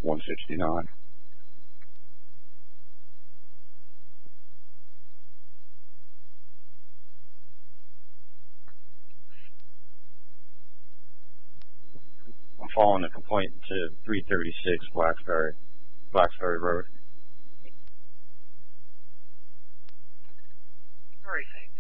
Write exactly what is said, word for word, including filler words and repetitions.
one sixty-nine. I'm following a complaint to three thirty-six Blacksburg, Blacksburg Road. Everything.